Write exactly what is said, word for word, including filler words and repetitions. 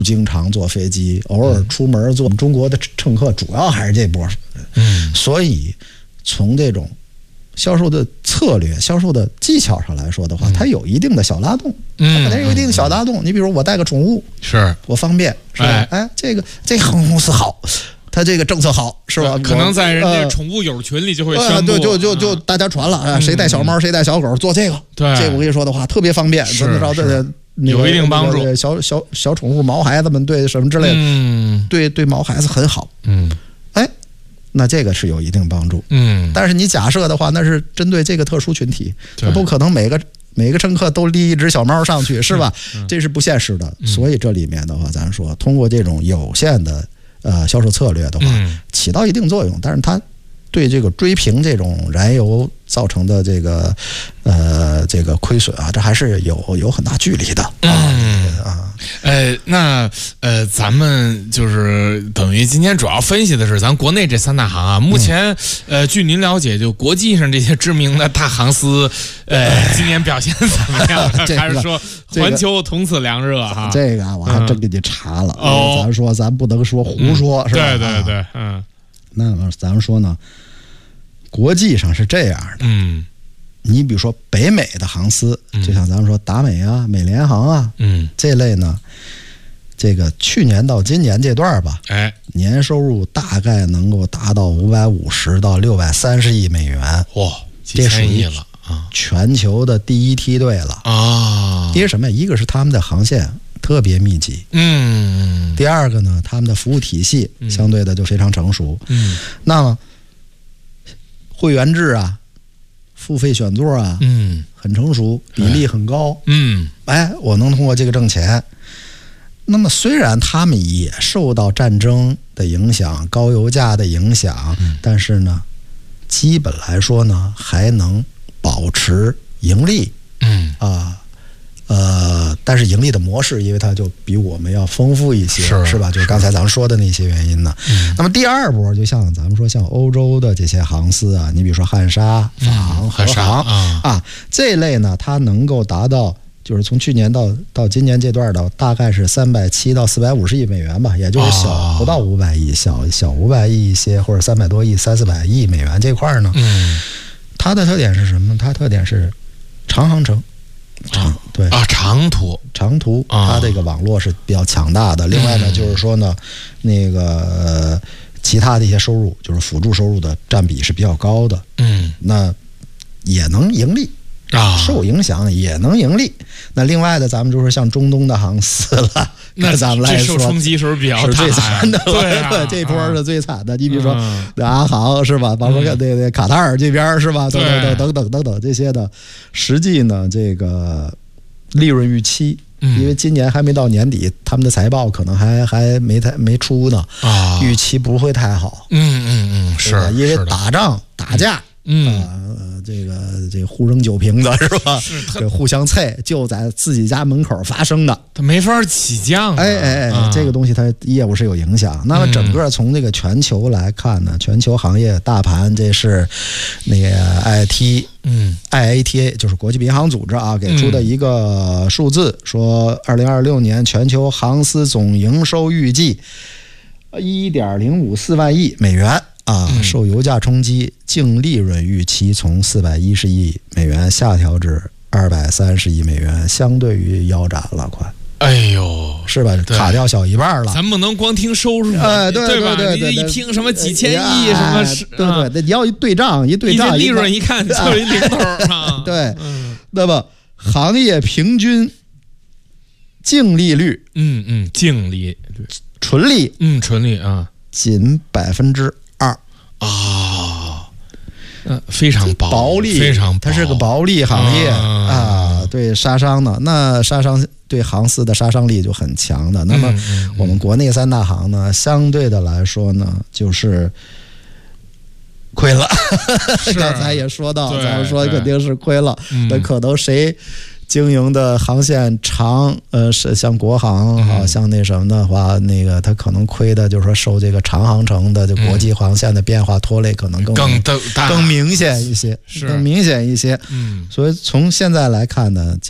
经常坐飞机，偶尔出门坐。中国的乘客主要还是这波， 嗯， 所以从这种销售的策略、销售的技巧上来说的话，它有一定的小拉动， 嗯， 它有一定的小拉动。你比如我带个宠物， 是我方便，是吧？哎，哎这个这个航空公司好。他这个政策好是吧？ 可能在人家宠物友群里就会宣布， 呃、对，就就就大家传了，啊、嗯，谁带小猫，谁带小狗，做这个， 对， 这个我跟你说的话特别方便，怎么着这个有一定帮助。 小小小宠物、毛孩子们对什么之类的， 嗯， 对对毛孩子很好， 嗯， 哎，那这个是有一定帮助， 嗯， 但是你假设的话，那是针对这个特殊群体，它不可能每个每个乘客都拎一只小猫上去，是吧？ 嗯、 这是不现实的， 嗯、 所以这里面的话，咱说通过这种有限的。呃，销售策略的话， 嗯、 起到一定作用，但是它对这个追平这种燃油造成的这个呃这个亏损啊，这还是有有很大距离的。 嗯啊， 呃，那呃，咱们就是等于今天主要分析的是咱国内这三大行啊。目前、嗯、呃，据您了解，就国际上这些知名的大航司，呃，今年表现怎么样？这个、还是说环球同此凉热哈？ 这个啊，我还真给你查了。 嗯、哦， 咱说咱不能说胡说， 嗯、 是吧？ 对对对，嗯。 那么咱们说呢，国际上是这样的， 嗯， 你比如说北美的航司， 嗯、 就像咱们说达美啊、美联航啊， 嗯， 这类呢，这个去年到今年这段吧， 哎， 年收入大概能够达到五百五十到六百三十亿美元， 哇，几千亿了啊！ 全球的第一梯队了啊！ 因为什么？一个是他们的航线特别密集， 嗯， 第二个呢，他们的服务体系相对的就非常成熟， 嗯， 那么会员制啊，付费选座啊， 嗯， 很成熟，比例很高， 嗯， 哎，我能通过这个挣钱。那么虽然他们也受到战争的影响、高油价的影响， 嗯、 但是呢，基本来说呢，还能保持盈利， 嗯啊。呃，但是盈利的模式，因为它就比我们要丰富一些， 是, 是吧？就是刚才咱们说的那些原因呢。 嗯、 那么第二波，就像咱们说，像欧洲的这些航司啊，你比如说汉莎、法航、和航、 嗯、 啊，这类呢，它能够达到，就是从去年到到今年这段的，大概是三百七到四百五十亿美元吧，也就是小、哦、不到五百亿，小小五百亿一些，或者三百多亿、三四百亿美元这块呢。 嗯， 它的特点是什么？它特点是长航程。长对啊，长途长途，它这个网络是比较强大的。另外呢，就是说呢，那个其他的一些收入，就是辅助收入的占比是比较高的。 嗯， 那也能盈利啊， 受影响也能盈利。那另外的，咱们就是像中东的航司了， 那咱们来说， 受冲击时候比较是最惨的了， 对、啊， 这波是最惨的。你比如说嗯、 阿航是吧？包括那那卡塔尔这边是吧？等等等等等等等这些的，实际呢，这个利润预期， 嗯、 因为今年还没到年底，他们的财报可能还还没太没出呢， 啊， 预期不会太好。 嗯嗯嗯，是因为打仗打架。 嗯、 呃，这个这个互扔酒瓶子是吧？ 是这互相菜就在自己家门口发生的， 他没法起降、啊。 哎哎哎， 啊、 这个东西它业务是有影响。那么整个从这个全球来看呢，全球行业大盘这是那个 I T 嗯 I A T A 就是国际民航组织啊给出的一个数字，嗯、说二零二六年全球航司总营收预计一点零五四万亿美元。啊，受油价冲击，净利润预期从四百一十亿美元下调至二百三十亿美元，相对于腰斩了快。 哎呦， 是吧？卡掉小一半了。 咱不能光听收入， 哎，对对吧？ 对对， 你一听什么几千亿，什么是， 对对对，你要一对账，一对账， 利润一看就是一零头啊。 对，那么行业平均净利率， 嗯嗯，净利率， 纯利， 嗯，纯利啊， 仅百分之。 啊，嗯，非常薄， 薄利， 非常薄， 它是个薄利行业 啊, 啊。对杀伤的，那杀伤对航司的杀伤力就很强的。那么我们国内三大行呢，相对的来说呢，就是亏了。刚才也说到，咱们说肯定是亏了。那可能谁经营的航线长，呃，是像国航啊，像那什么的话，那个它可能亏的，就是说受这个长航程的这国际航线的变化拖累，可能更更大、 更明显一些，更明显一些。 嗯， 所以从现在来看呢。